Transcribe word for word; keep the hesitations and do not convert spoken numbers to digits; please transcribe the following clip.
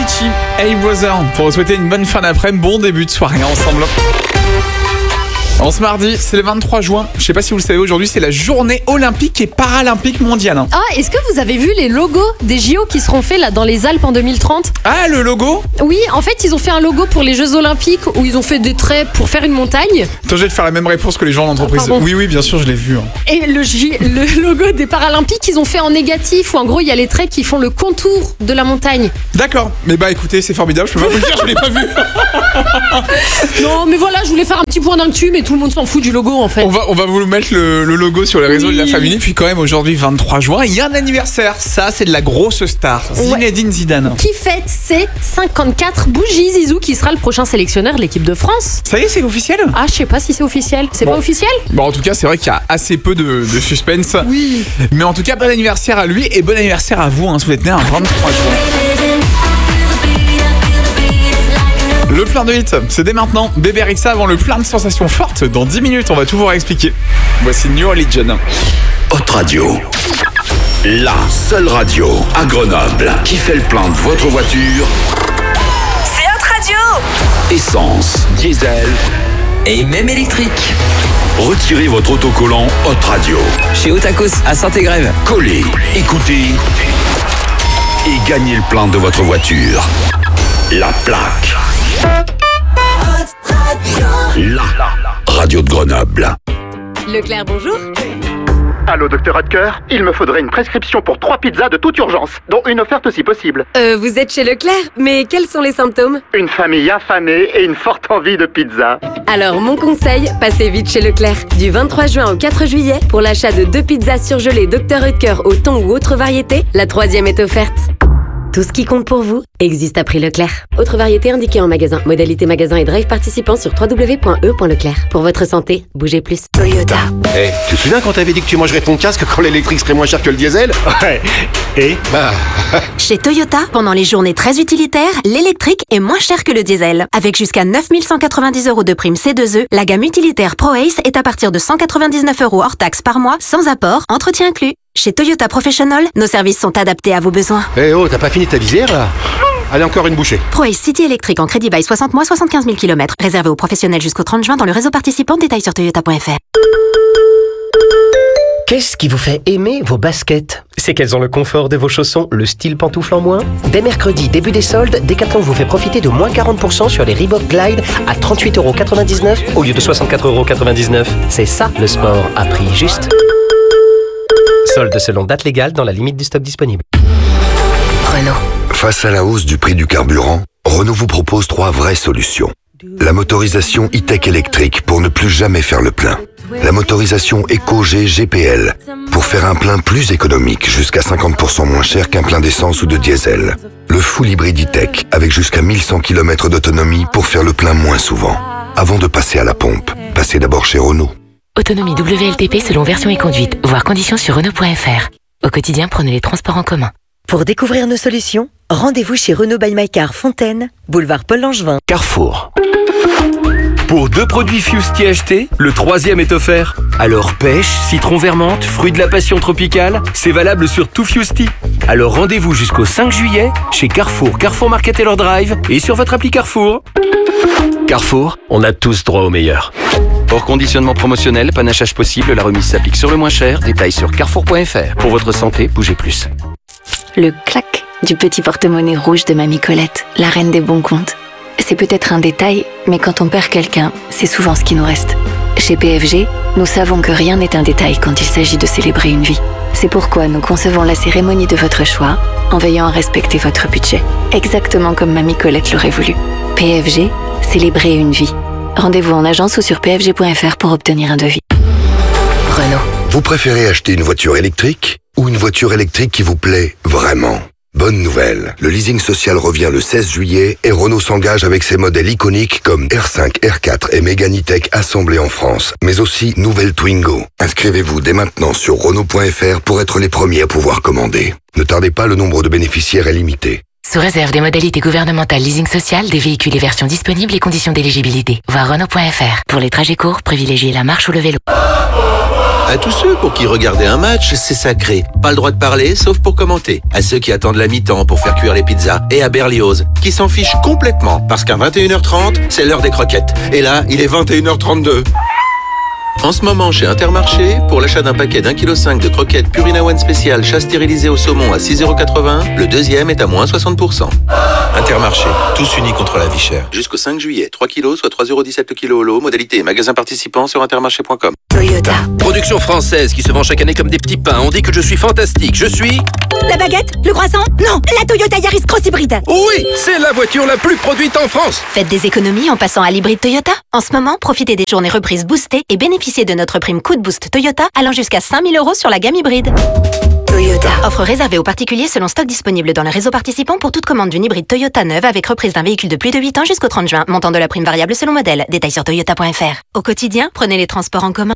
Avicii, Hey Brother, pour vous souhaiter une bonne fin d'après-midi, bon début de soirée ensemble. En ce mardi, c'est le vingt-trois juin. Je sais pas si vous le savez, aujourd'hui, c'est la journée olympique et paralympique mondiale. Ah, est-ce que vous avez vu les logos des J O qui seront faits là dans les Alpes en deux mille trente? Ah, le logo? Oui, en fait, ils ont fait un logo pour les Jeux Olympiques où ils ont fait des traits pour faire une montagne. Attends, je vais te faire la même réponse que les gens de l'entreprise. Pardon. Oui, oui, bien sûr, je l'ai vu. Et le, J... le logo des Paralympiques, ils ont fait en négatif où en gros, il y a les traits qui font le contour de la montagne. D'accord, mais bah écoutez, c'est formidable, je peux pas vous le dire, je l'ai pas vu. Non, mais voilà, je voulais faire un petit point d'actu, mais tout le monde s'en fout du logo en fait. On va, on va vous mettre le, le logo sur les réseaux Oui. de la famille. Puis quand même, aujourd'hui, vingt-trois juin, il y a un anniversaire. Ça, c'est de la grosse star. Zinedine Zidane. Qui fête ses cinquante-quatre bougies, Zizou, qui sera le prochain sélectionneur de l'équipe de France. Ça y est, c'est officiel? Ah, je sais pas si c'est officiel. C'est Bon. pas officiel? Bon, en tout cas, c'est vrai qu'il y a assez peu de, de suspense. Oui. Mais en tout cas, bon anniversaire à lui et bon anniversaire à vous, hein, si vous êtes né un vingt-trois juin. Le plein de hits, c'est dès maintenant. Bébé Rixa avant le plein de sensations fortes. Dans dix minutes, on va tout vous réexpliquer. Voici New Religion. Hot Radio. La seule radio à Grenoble qui fait le plein de votre voiture. C'est Hot Radio. Essence, diesel Et même électrique. Retirez votre autocollant Hot Radio. Chez Otakos à Saint-Égrève. Collez, écoutez et gagnez le plein de votre voiture. La plaque. La radio de Grenoble. Leclerc, bonjour. Allô, docteur Hodker, il me faudrait une prescription pour trois pizzas de toute urgence, dont une offerte si possible. Euh, vous êtes chez Leclerc, mais quels sont les symptômes? Une famille affamée et une forte envie de pizza. Alors, mon conseil, passez vite chez Leclerc. Du vingt-trois juin au quatre juillet, pour l'achat de deux pizzas surgelées docteur Hodker au thon ou autre variété, la troisième est offerte. Tout ce qui compte pour vous existe à prix Leclerc. Autre variété indiquée en magasin. Modalité magasin et drive participant sur w w w point e point leclerc. Pour votre santé, bougez plus. Toyota. Eh, tu te souviens quand t'avais dit que tu mangerais ton casque quand l'électrique serait moins cher que le diesel? Ouais. Et bah... Chez Toyota, pendant les journées très utilitaires, l'électrique est moins cher que le diesel. Avec jusqu'à neuf mille cent quatre-vingt-dix euros de prime C deux E, la gamme utilitaire ProAce est à partir de cent quatre-vingt-dix-neuf euros hors taxe par mois, sans apport, entretien inclus. Chez Toyota Professional, nos services sont adaptés à vos besoins. Eh oh, t'as pas fini ta visière là? Allez, encore une bouchée. ProAce City électrique en crédit bail soixante mois, soixante-quinze mille kilomètres. Réservé aux professionnels jusqu'au trente juin dans le réseau participant. Détails sur toyota point f r. Qu'est-ce qui vous fait aimer vos baskets? C'est qu'elles ont le confort de vos chaussons, le style pantoufle en moins. Dès mercredi, début des soldes, Decathlon vous fait profiter de moins quarante pour cent sur les Reebok Glide à trente-huit euros quatre-vingt-dix-neuf au lieu de soixante-quatre euros quatre-vingt-dix-neuf. C'est ça le sport à prix juste. Solde selon date légale dans la limite du stock disponible. Renault. Face à la hausse du prix du carburant, Renault vous propose trois vraies solutions. La motorisation e-tech électrique pour ne plus jamais faire le plein. La motorisation EcoG G P L pour faire un plein plus économique, jusqu'à cinquante pour cent moins cher qu'un plein d'essence ou de diesel. Le full hybride e-tech avec jusqu'à mille cent kilomètres d'autonomie pour faire le plein moins souvent. Avant de passer à la pompe, passez d'abord chez Renault. Autonomie W L T P selon version et conduite, voire conditions sur Renault point f r. Au quotidien, prenez les transports en commun. Pour découvrir nos solutions, rendez-vous chez Renault by My Car Fontaine, boulevard Paul Langevin. Carrefour. Pour deux produits Fusti achetés, le troisième est offert. Alors pêche, citron vermente, fruit de la passion tropicale, c'est valable sur tout Fusti. Alors rendez-vous jusqu'au cinq juillet chez Carrefour, Carrefour Market Taylor Drive et sur votre appli Carrefour. Carrefour, on a tous droit au meilleur. Hors conditionnement promotionnel, panachage possible, la remise s'applique sur le moins cher. Détails sur carrefour point f r. Pour votre santé, bougez plus. Le clac du petit porte-monnaie rouge de Mamie Colette, la reine des bons comptes. C'est peut-être un détail, mais quand on perd quelqu'un, c'est souvent ce qui nous reste. Chez P F G, nous savons que rien n'est un détail quand il s'agit de célébrer une vie. C'est pourquoi nous concevons la cérémonie de votre choix en veillant à respecter votre budget, exactement comme Mamie Colette l'aurait voulu. P F G, célébrer une vie. Rendez-vous en agence ou sur p f g point f r pour obtenir un devis. Renault. Vous préférez acheter une voiture électrique ou une voiture électrique qui vous plaît vraiment? Bonne nouvelle, le leasing social revient le seize juillet et Renault s'engage avec ses modèles iconiques comme R cinq, R quatre et Mégane E-Tech assemblés en France, mais aussi nouvelle Twingo. Inscrivez-vous dès maintenant sur Renault point f r pour être les premiers à pouvoir commander. Ne tardez pas, le nombre de bénéficiaires est limité. Sous réserve des modalités gouvernementales leasing social, des véhicules et versions disponibles et conditions d'éligibilité. Voir Renault point f r. Pour les trajets courts, privilégiez la marche ou le vélo. À tous ceux pour qui regarder un match, c'est sacré. Pas le droit de parler, sauf pour commenter. À ceux qui attendent la mi-temps pour faire cuire les pizzas. Et à Berlioz, qui s'en fiche complètement, parce qu'à vingt et une heures trente, c'est l'heure des croquettes. Et là, il est vingt et une heures trente-deux. En ce moment, chez Intermarché, pour l'achat d'un paquet d'un kilo cinq de croquettes Purina One spécial chat stérilisé au saumon à six euros quatre-vingts, le deuxième est à moins soixante pour cent. Intermarché, tous unis contre la vie chère. Jusqu'au cinq juillet, trois kilos, soit trois euros dix-sept le kilo au lot. Modalité et magasin participant sur intermarché point com. Toyota. Production française qui se vend chaque année comme des petits pains. On dit que je suis fantastique. Je suis... La baguette? Le croissant? Non, la Toyota Yaris Cross Hybride. Oui, c'est la voiture la plus produite en France. Faites des économies en passant à l'hybride Toyota. En ce moment, profitez des journées reprises boostées et bénéficiez de notre prime Coup de Boost Toyota allant jusqu'à cinq mille euros sur la gamme hybride. Toyota. Offre réservée aux particuliers selon stock disponible dans le réseau participant pour toute commande d'une hybride Toyota neuve avec reprise d'un véhicule de plus de huit ans jusqu'au trente juin. Montant de la prime variable selon modèle. Détails sur toyota point f r. Au quotidien, prenez les transports en commun.